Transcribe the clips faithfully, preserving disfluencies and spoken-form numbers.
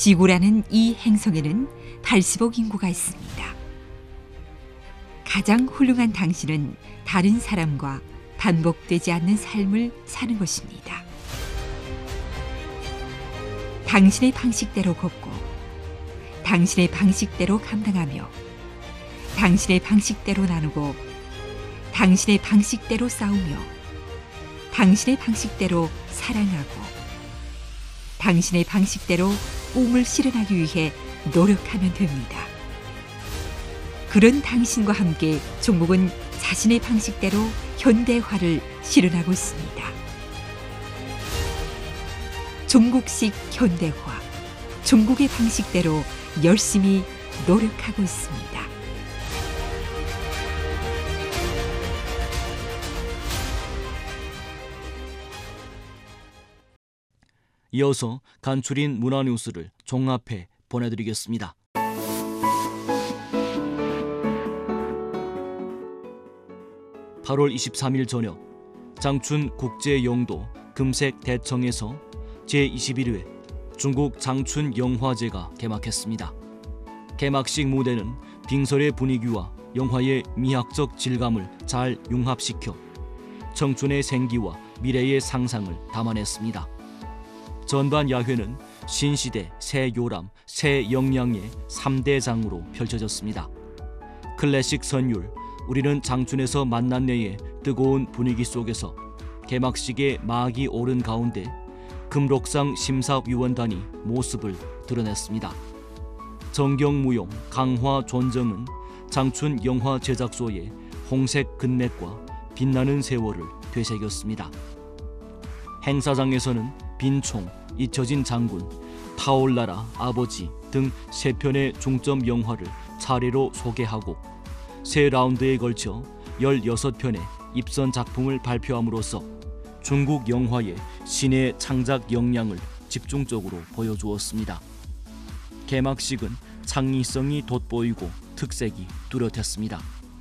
지구라는 이 행성에는 팔십억 인구가 있습니다. 가장 훌륭한 당신은 다른 사람과 반복되지 않는 삶을 사는 것입니다. 당신의 방식대로 걷고 당신의 방식대로 감당하며 당신의 방식대로 나누고 당신의 방식대로 싸우며 당신의 방식대로 사랑하고 당신의 방식대로 꿈을 실현하기 위해 노력하면 됩니다. 그런 당신과 함께 종목은 자신의 방식대로 현대화를 실현하고 있습니다. 종국식 현대화, 종국의 방식대로 열심히 노력하고 있습니다. 이어서 간추린 문화뉴스를 종합해 보내드리겠습니다. 팔월 이십삼일 저녁 장춘 국제영도 금색 대청에서 제이십일 회 중국 장춘 영화제가 개막했습니다. 개막식 무대는 빙설의 분위기와 영화의 미학적 질감을 잘 융합시켜 청춘의 생기와 미래의 상상을 담아냈습니다. 전반 야회는 신시대, 새요람, 새영양의 삼 대 장으로 펼쳐졌습니다. 클래식 선율, 우리는 장춘에서 만났네의 뜨거운 분위기 속에서 개막식에 막이 오른 가운데 금록상 심사위원단이 모습을 드러냈습니다. 정경무용, 강화 존정은 장춘 영화 제작소의 홍색 근맥과 빛나는 세월을 되새겼습니다. 행사장에서는 빈총, 잊혀진 장군, 타올라라 아버지 등 세 편의 중점 영화를 차례로 소개하고 세 라운드에 걸쳐 열여섯 편의 입선 작품을 발표함으로써 중국 영화의 신의 창작 역량을 집중적으로 보여주었습니다. 개막식은 창의성이 돋보이고 특색이 뚜렷했습니다.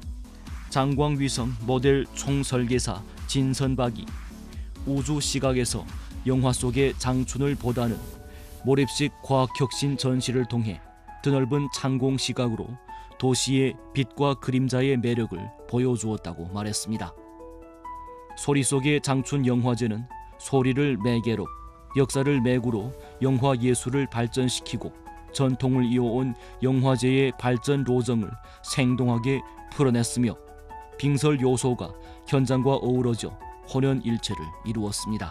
장광위성 모델 총설계사 진선박이 우주 시각에서 영화 속의 장춘을 보다는 몰입식 과학혁신 전시를 통해 드넓은 창공 시각으로 도시의 빛과 그림자의 매력을 보여주었다고 말했습니다. 소리 속의 장춘 영화제는 소리를 매개로, 역사를 매구로 영화 예술을 발전시키고 전통을 이어온 영화제의 발전 로정을 생동하게 풀어냈으며 빙설 요소가 현장과 어우러져 혼연일체를 이루었습니다.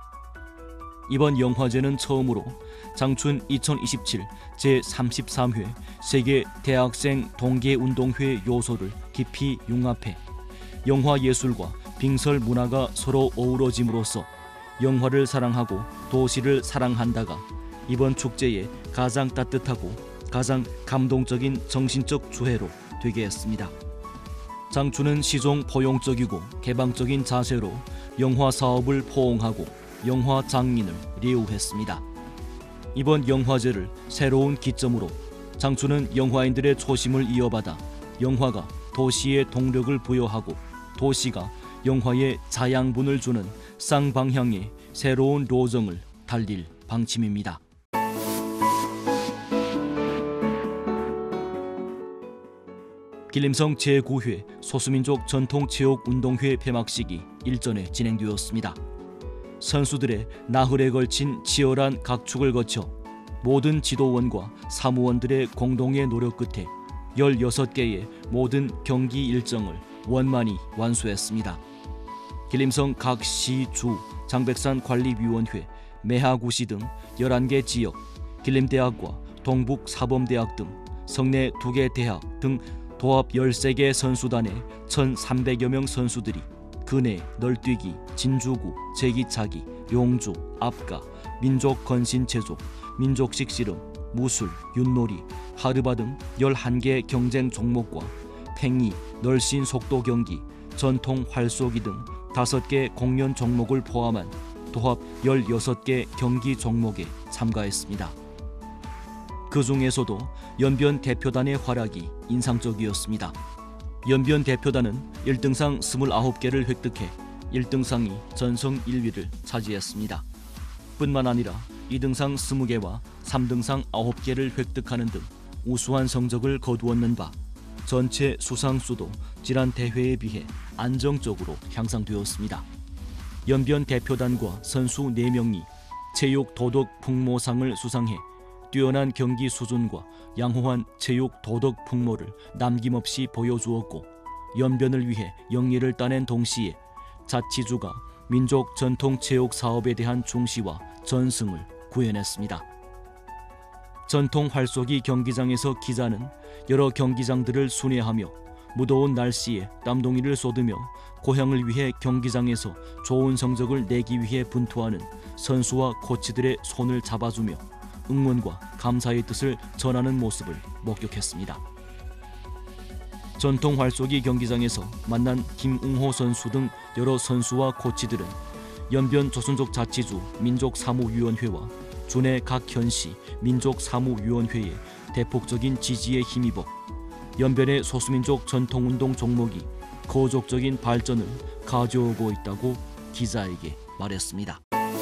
이번 영화제는 처음으로 장춘 이천이십칠 제삼십삼 회 세계 대학생 동계운동회 요소를 깊이 융합해 영화 예술과 빙설 문화가 서로 어우러짐으로써 영화를 사랑하고 도시를 사랑한다가 이번 축제의 가장 따뜻하고 가장 감동적인 정신적 주회로 되게 했습니다. 장춘은 시종 포용적이고 개방적인 자세로 영화 사업을 포옹하고 영화 장인을 리우했습니다. 이번 영화제를 새로운 기점으로 장춘은 영화인들의 초심을 이어받아 영화가 도시에 동력을 부여하고 도시가 영화에 자양분을 주는 쌍방향의 새로운 로정을 달릴 방침입니다. 길림성 제구 회 소수민족 전통체육운동회 폐막식이 일전에 진행되었습니다. 선수들의 나흘에 걸친 치열한 각축을 거쳐 모든 지도원과 사무원들의 공동의 노력 끝에 열여섯 개의 모든 경기 일정을 원만히 완수했습니다. 길림성 각 시, 주, 장백산 관리위원회, 매하구시 등 열한 개 지역, 길림대학과 동북사범대학 등 성내 두 개 대학 등 도합 열세 개 선수단의 천삼백여 명 선수들이 근해, 널뛰기, 진주구, 제기차기, 용주, 압가, 민족건신체조, 민족식 씨름, 무술, 윷놀이, 하르바 등 열한 개 경쟁 종목과 팽이, 널씬 속도 경기, 전통 활쏘기 등 다섯 개 공연 종목을 포함한 도합 열여섯 개 경기 종목에 참가했습니다. 그 중에서도 연변 대표단의 활약이 인상적이었습니다. 연변 대표단은 일 등상 이십구 개를 획득해 일 등상이 전성 일 위를 차지했습니다. 뿐만 아니라 이 등상 스무 개와 삼 등상 아홉 개를 획득하는 등 우수한 성적을 거두었는 바 전체 수상수도 지난 대회에 비해 안정적으로 향상되었습니다. 연변 대표단과 선수 네 명이 체육 도덕 풍모상을 수상해 뛰어난 경기 수준과 양호한 체육 도덕 풍모를 남김없이 보여주었고, 연변을 위해 영예를 따낸 동시에 자치주가 민족 전통 체육 사업에 대한 중시와 전승을 구현했습니다. 전통 활쏘기 경기장에서 기자는 여러 경기장들을 순회하며 무더운 날씨에 땀동이를 쏟으며 고향을 위해 경기장에서 좋은 성적을 내기 위해 분투하는 선수와 코치들의 손을 잡아주며 응원과 감사의 뜻을 전하는 모습을 목격했습니다. 전통 활쏘기 경기장에서 만난 김웅호 선수 등 여러 선수와 코치들은 연변 조선족 자치주 민족사무위원회와 준해 각 현시 민족사무위원회의 대폭적인 지지에 힘입어 연변의 소수민족 전통운동 종목이 거족적인 발전을 가져오고 있다고 기자에게 말했습니다.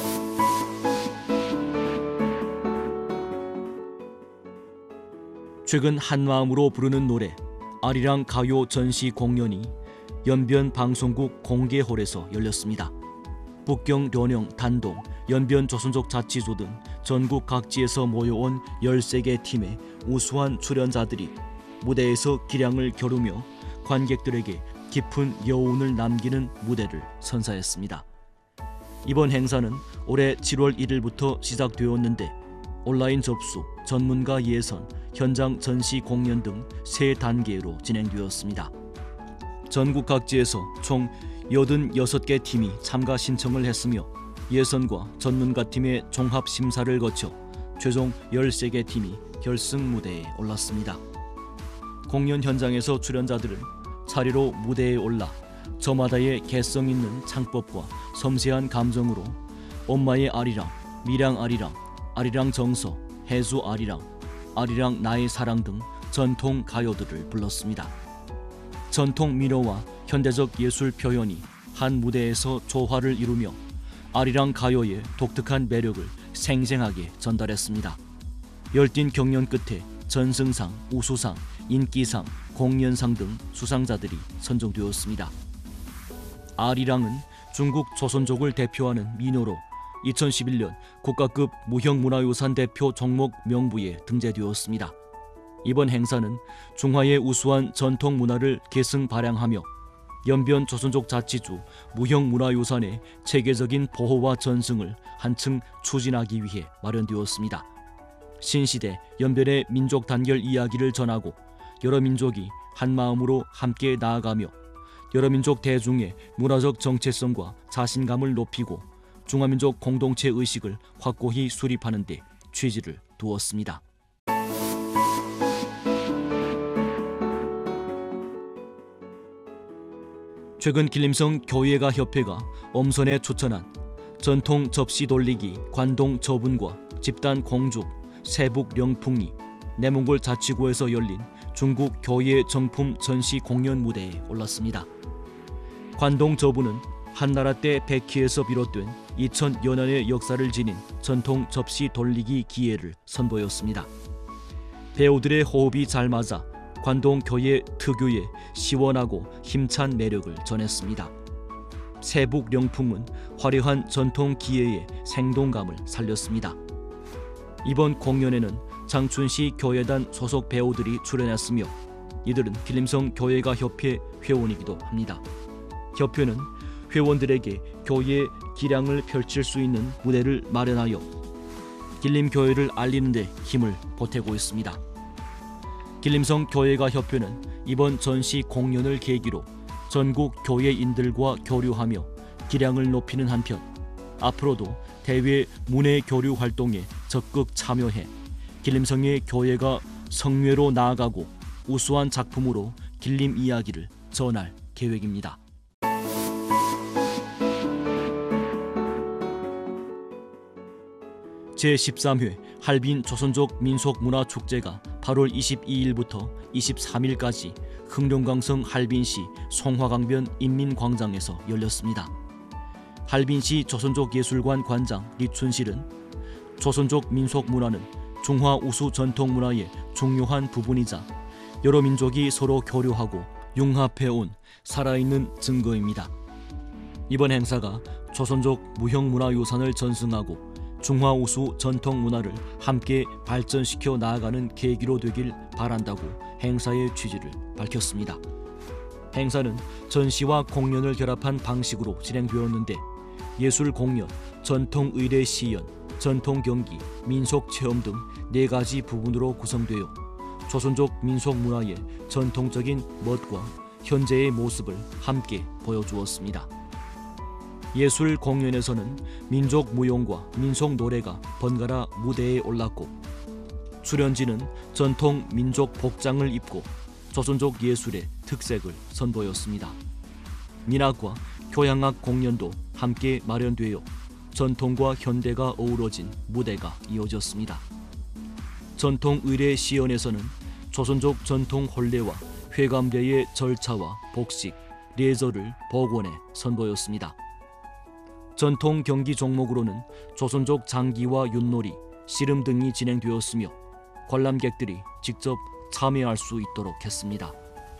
최근 한마음으로 부르는 노래 아리랑 가요 전시 공연이 연변 방송국 공개홀에서 열렸습니다. 북경, 련영, 단동, 연변 조선족 자치조 등 전국 각지에서 모여온 열세 개 팀의 우수한 출연자들이 무대에서 기량을 겨루며 관객들에게 깊은 여운을 남기는 무대를 선사했습니다. 이번 행사는 올해 칠월 일일부터 시작되었는데 온라인 접수, 전문가 예선, 현장 전시 공연 등 세 단계로 진행되었습니다. 전국 각지에서 총 여든여섯 개 팀이 참가 신청을 했으며 예선과 전문가 팀의 종합 심사를 거쳐 최종 열세 개 팀이 결승 무대에 올랐습니다. 공연 현장에서 출연자들은 차례로 무대에 올라 저마다의 개성 있는 창법과 섬세한 감정으로 엄마의 아리랑, 미랑 아리랑, 아리랑 정서, 해수 아리랑, 아리랑 나의 사랑 등 전통 가요들을 불렀습니다. 전통 민요와 현대적 예술 표현이 한 무대에서 조화를 이루며 아리랑 가요의 독특한 매력을 생생하게 전달했습니다. 열띤 경연 끝에 전승상, 우수상, 인기상, 공연상 등 수상자들이 선정되었습니다. 아리랑은 중국 조선족을 대표하는 민요로 이천십일 년 국가급 무형문화유산 대표 종목 명부에 등재되었습니다. 이번 행사는 중화의 우수한 전통 문화를 계승 발扬하며 연변 조선족 자치주 무형문화유산의 체계적인 보호와 전승을 한층 추진하기 위해 마련되었습니다. 신시대 연변의 민족 단결 이야기를 전하고 여러 민족이 한마음으로 함께 나아가며 여러 민족 대중의 문화적 정체성과 자신감을 높이고 중화민족 공동체 의식을 확고히 수립하는 데 취지를 두었습니다. 최근 길림성 교예가 협회가 엄선에 추천한 전통 접시 돌리기 관동 저분과 집단 공죽 세북 령풍이 내몽골 자치구에서 열린 중국 교예 정품 전시 공연 무대에 올랐습니다. 관동 저분은 한나라 때 백희에서 비롯된 이천여 년의 역사를 지닌 전통 접시 돌리기 기예를 선보였습니다. 배우들의 호흡이 잘 맞아 관동 교예 특유의 시원하고 힘찬 매력을 전했습니다. 세북 령풍은 화려한 전통 기예의 생동감을 살렸습니다. 이번 공연에는 장춘시 교예단 소속 배우들이 출연했으며 이들은 길림성 교예가 협회 회원이기도 합니다. 협회는 회원들에게 교예의 기량을 펼칠 수 있는 무대를 마련하여 길림교회를 알리는 데 힘을 보태고 있습니다. 길림성 교예가 협회는 이번 전시 공연을 계기로 전국 교예인들과 교류하며 기량을 높이는 한편 앞으로도 대외 문해 교류 활동에 적극 참여해 길림성의 교예가 성회로 나아가고 우수한 작품으로 길림 이야기를 전할 계획입니다. 제십삼 회 할빈 조선족 민속문화축제가 팔월 이십이일부터 이십삼일까지 흥룡강성 할빈시 송화강변 인민광장에서 열렸습니다. 할빈시 조선족 예술관 관장 리춘실은 조선족 민속 문화는 중화 우수 전통 문화의 중요한 부분이자 여러 민족이 서로 교류하고 융합해온 살아있는 증거입니다. 이번 행사가 조선족 무형문화유산을 전승하고 중화 우수 전통 문화를 함께 발전시켜 나아가는 계기로 되길 바란다고 행사의 취지를 밝혔습니다. 행사는 전시와 공연을 결합한 방식으로 진행되었는데 예술 공연, 전통 의례 시연, 전통 경기, 민속 체험 등 네 가지 부분으로 구성되어 조선족 민속 문화의 전통적인 멋과 현재의 모습을 함께 보여주었습니다. 예술 공연에서는 민족 무용과 민속 노래가 번갈아 무대에 올랐고 출연진은 전통 민족 복장을 입고 조선족 예술의 특색을 선보였습니다. 민학과 교향악 공연도 함께 마련되어 전통과 현대가 어우러진 무대가 이어졌습니다. 전통 의례 시연에서는 조선족 전통 혼례와 회감대의 절차와 복식, 레저를 복원해 선보였습니다. 전통 경기 종목으로는 조선족 장기와 윷놀이, 씨름 등이 진행되었으며 관람객들이 직접 참여할 수 있도록 했습니다.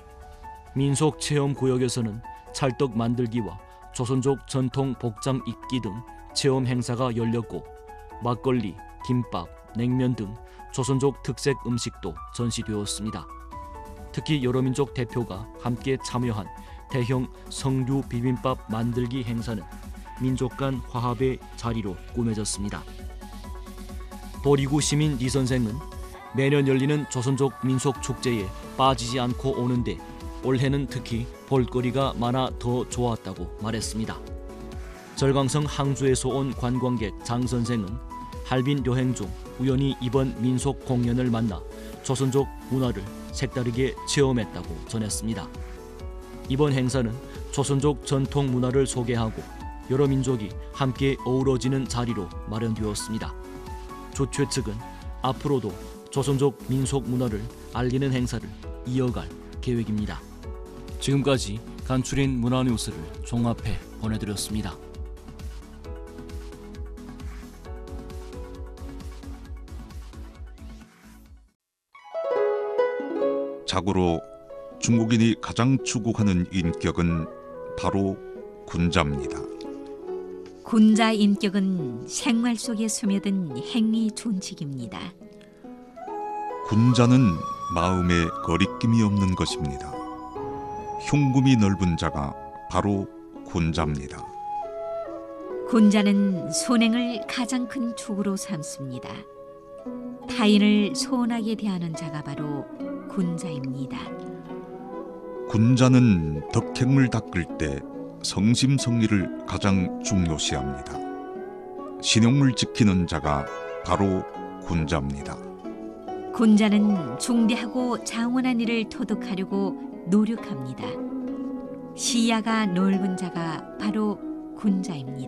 민속 체험 구역에서는 찰떡 만들기와 조선족 전통 복장 입기 등 체험 행사가 열렸고 막걸리, 김밥, 냉면 등 조선족 특색 음식도 전시되었습니다. 특히 여러 민족 대표가 함께 참여한 대형 성류 비빔밥 만들기 행사는 민족 간 화합의 자리로 꾸며졌습니다. 도리구 시민 리 선생은 매년 열리는 조선족 민속 축제에 빠지지 않고 오는데 올해는 특히 볼거리가 많아 더 좋았다고 말했습니다. 절강성 항주에서 온 관광객 장 선생은 할빈 여행 중 우연히 이번 민속 공연을 만나 조선족 문화를 색다르게 체험했다고 전했습니다. 이번 행사는 조선족 전통 문화를 소개하고 여러 민족이 함께 어우러지는 자리로 마련되었습니다. 조최 측은 앞으로도 조선족 민속 문화를 알리는 행사를 이어갈 계획입니다. 지금까지 간추린 문화뉴스를 종합해 보내드렸습니다. 자고로 중국인이 가장 추구하는 인격은 바로 군자입니다. 군자 인격은 생활 속에 스며든 행위 존칙입니다. 군자는 마음에 거리낌이 없는 것입니다. 흉금이 넓은 자가 바로 군자입니다. 군자는 손행을 가장 큰 축으로 삼습니다. 타인을 소원하게 대하는 자가 바로 군자입니다. 군자는 덕행을 닦을 때 성심성의를 가장 중요시합니다. 신용을 지키는 자가 바로 군자입니다. 군자는 중대하고 장원한 일을 토득하려고 노력합니다. 시야가 넓은 자가 바로 군자입니다.